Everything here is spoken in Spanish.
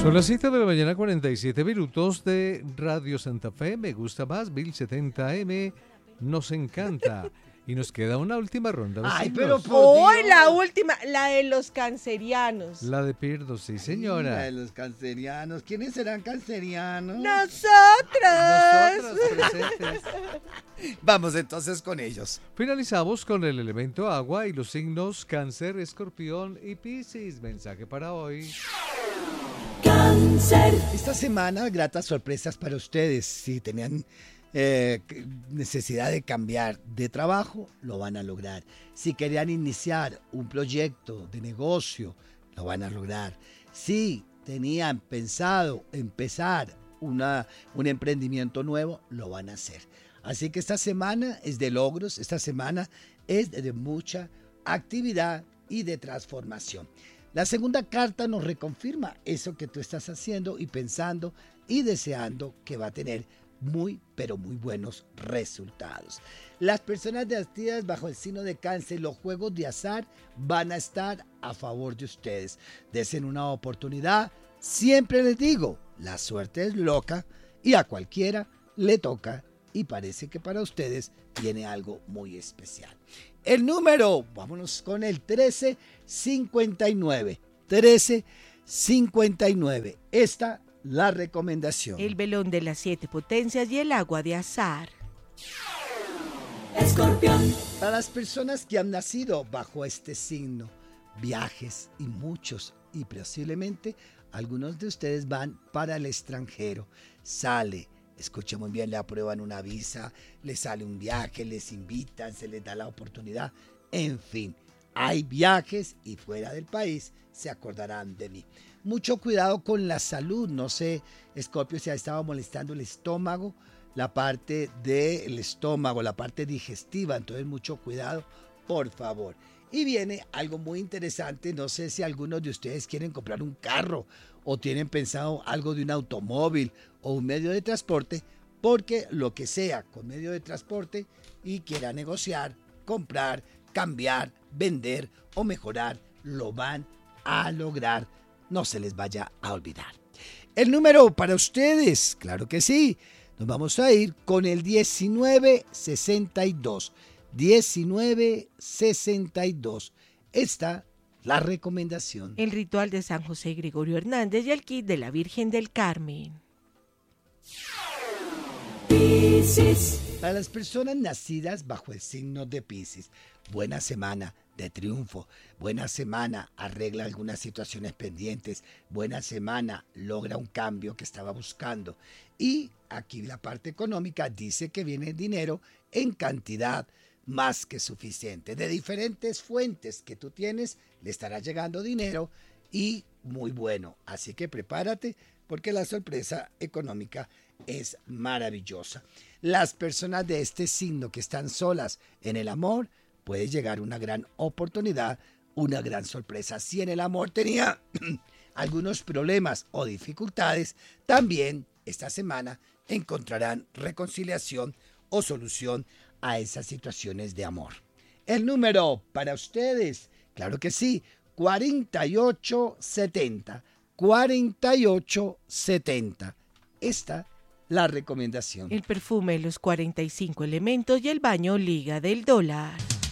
Son las 7 de la mañana, 47 minutos de Radio Santa Fe. Me gusta más, 1070M. Nos encanta. Y nos queda una última ronda de Ay, signos. pero por Hoy Dios. la última, la de los cancerianos. La de Pirdo, sí, señora. La de los cancerianos. ¿Quiénes serán cancerianos? Nosotros. Presentes. Vamos entonces con ellos. Finalizamos con el elemento agua y los signos Cáncer, Escorpión y Piscis. Mensaje para hoy. Esta semana, gratas sorpresas para ustedes. Si tenían necesidad de cambiar de trabajo, lo van a lograr. Si querían iniciar un proyecto de negocio, lo van a lograr. Si tenían pensado empezar un emprendimiento nuevo, lo van a hacer. Así que esta semana es de logros, esta semana es de mucha actividad y de transformación. La segunda carta nos reconfirma eso que tú estás haciendo y pensando y deseando que va a tener muy, pero muy buenos resultados. Las personas nacidas bajo el signo de Cáncer, los juegos de azar van a estar a favor de ustedes. Desen una oportunidad. Siempre les digo, la suerte es loca y a cualquiera le toca y parece que para ustedes tiene algo muy especial. El número, vámonos con el 1359. 1359. Esta la recomendación. El velón de las 7 potencias y el agua de azar. Escorpión. Para las personas que han nacido bajo este signo, viajes y muchos, y posiblemente algunos de ustedes van para el extranjero. Sale, escuchen muy bien, le aprueban una visa, les sale un viaje, les invitan, se les da la oportunidad. En fin, hay viajes y fuera del país se acordarán de mí. Mucho cuidado con la salud. No sé, Escorpio, si ha estado molestando el estómago, la parte del estómago, la parte digestiva. Entonces, mucho cuidado, por favor. Y viene algo muy interesante. No sé si algunos de ustedes quieren comprar un carro o tienen pensado algo de un automóvil o un medio de transporte, porque lo que sea con medio de transporte y quiera negociar, comprar, cambiar, vender o mejorar, lo van a lograr. No se les vaya a olvidar. El número para ustedes, claro que sí. Nos vamos a ir con el 1962. 1962. Esta la recomendación. El ritual de San José Gregorio Hernández y el kit de la Virgen del Carmen. Piscis. Para las personas nacidas bajo el signo de Piscis, buena semana de triunfo, buena semana, arregla algunas situaciones pendientes, buena semana, logra un cambio que estaba buscando. Y aquí la parte económica dice que viene dinero en cantidad más que suficiente. De diferentes fuentes que tú tienes, le estará llegando dinero y muy bueno. Así que prepárate porque la sorpresa económica es maravillosa. Las personas de este signo que están solas en el amor, puede llegar una gran oportunidad, una gran sorpresa. Si en el amor tenía algunos problemas o dificultades, también esta semana encontrarán reconciliación o solución a esas situaciones de amor. El número para ustedes, claro que sí, 4870. 4870. Esta la recomendación. El perfume de los 45 elementos y el baño Liga del Dólar.